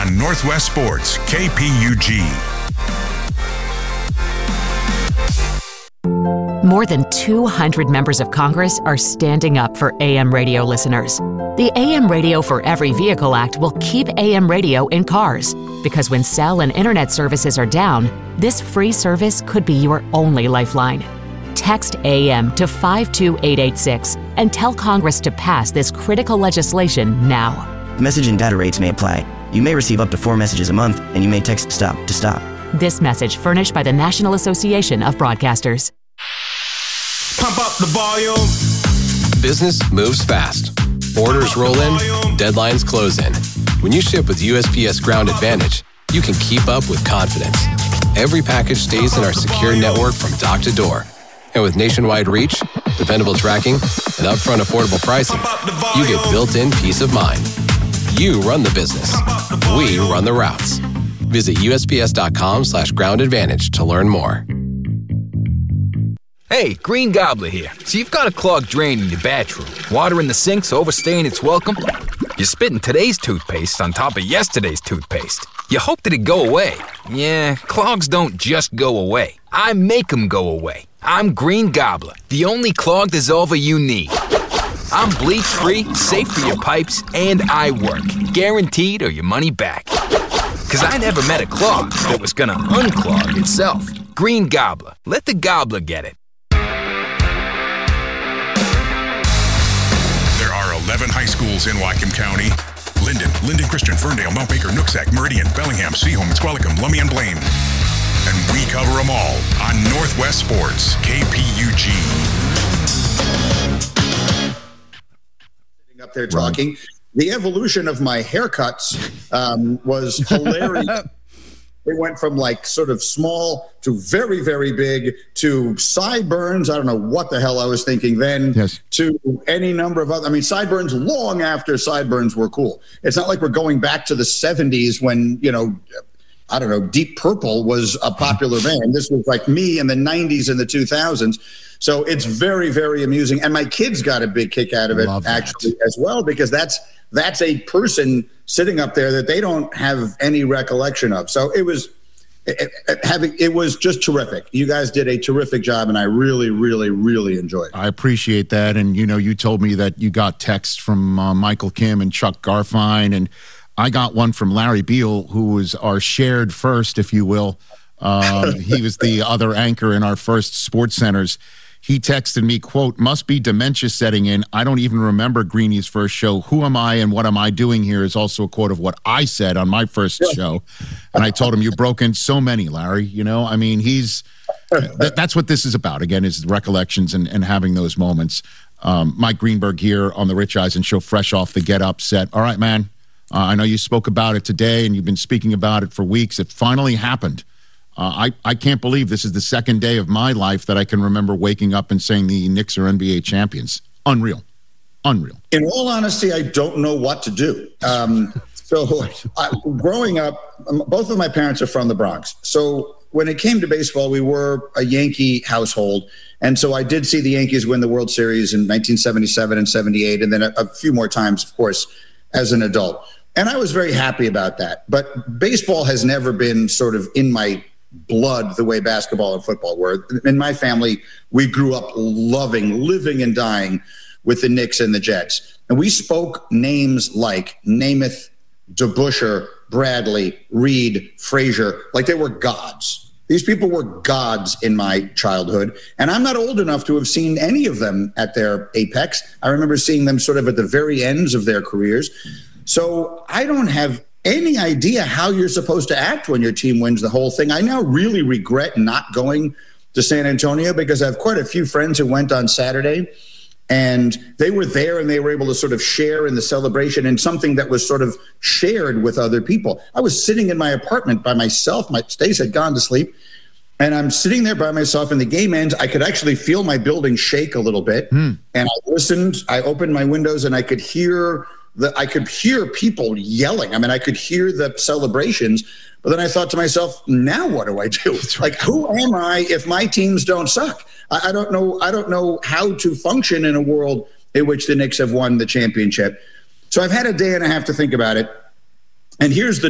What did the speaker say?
on Northwest Sports, KPUG. More than 200 members of Congress are standing up for AM radio listeners. The AM Radio for Every Vehicle Act will keep AM radio in cars, because when cell and internet services are down, this free service could be your only lifeline. Text AM to 52886 and tell Congress to pass this critical legislation now. Message and data rates may apply. You may receive up to 4 messages a month, and you may text STOP to stop. This message furnished by the National Association of Broadcasters. Pump up the volume. Business moves fast. Orders roll in, deadlines close in. When you ship with USPS Ground Advantage, you can keep up with confidence. Every package stays in our secure network from dock to door. And with nationwide reach, dependable tracking, and upfront affordable pricing, you get built-in peace of mind. You run the business. We run the routes. Visit USPS.com/Ground Advantage to learn more. Hey, Green Gobbler here. So you've got a clogged drain in your bathroom. Water in the sink's overstaying its welcome. You're spitting today's toothpaste on top of yesterday's toothpaste. You hope that it go away. Yeah, clogs don't just go away. I make them go away. I'm Green Gobbler, the only clog dissolver you need. I'm bleach-free, safe for your pipes, and I work. Guaranteed or your money back. Because I never met a clog that was gonna unclog itself. Green Gobbler. Let the gobbler get it. 11 high schools in Whatcom County. Linden Christian, Ferndale, Mount Baker, Nooksack, Meridian, Bellingham, Seaholm, Squalicum, Lummi, and Blaine. And we cover them all on Northwest Sports, KPUG. Sitting up there talking. The evolution of my haircuts was hilarious. They went from like sort of small to very, very big to sideburns. I don't know what the hell I was thinking then. Yes. To any number of other, sideburns long after sideburns were cool. It's not like we're going back to the 70s when, I don't know, Deep Purple was a popular band. This was like me in the 90s and the 2000s. So it's very, very amusing. And my kids got a big kick out of it actually as well, because that's a person sitting up there that they don't have any recollection of. So it was just terrific. You guys did a terrific job, and I really, really, really enjoyed it. I appreciate that. And, you told me that you got texts from Michael Kim and Chuck Garfien, and I got one from Larry Beal, who was our shared first, if you will. He was the other anchor in our first Sports Centers. He texted me, quote, "Must be dementia setting in. I don't even remember Greeny's first show. Who am I and what am I doing here?" is also a quote of what I said on my first show. And I told him, "You broke in so many, Larry." That's what this is about, again, is recollections and having those moments. Mike Greenberg here on the Rich Eisen Show, fresh off the Get Up set. All right, man, I know you spoke about it today and you've been speaking about it for weeks. It finally happened. I can't believe this is the second day of my life that I can remember waking up and saying the Knicks are NBA champions. Unreal. In all honesty, I don't know what to do. Growing up, both of my parents are from the Bronx. So when it came to baseball, we were a Yankee household. And so I did see the Yankees win the World Series in 1977 and 78, and then a few more times, of course, as an adult. And I was very happy about that. But baseball has never been sort of in my blood the way basketball and football were. In my family, we grew up loving, living and dying with the Knicks and the Jets. And we spoke names like Namath, DeBusschere, Bradley, Reed, Frazier, like they were gods. These people were gods in my childhood. And I'm not old enough to have seen any of them at their apex. I remember seeing them sort of at the very ends of their careers. So I don't have any idea how you're supposed to act when your team wins the whole thing. I now really regret not going to San Antonio because I have quite a few friends who went on Saturday, and they were there and they were able to sort of share in the celebration and something that was sort of shared with other people. I was sitting in my apartment by myself. My Stace had gone to sleep, and I'm sitting there by myself, and the game ends. I could actually feel my building shake a little bit, and I listened. I opened my windows, and I could hear people yelling. I could hear the celebrations, but then I thought to myself, now what do I do? Right. Like, who am I if my teams don't suck? I don't know how to function in a world in which the Knicks have won the championship. So I've had a day and a half to think about it. And here's the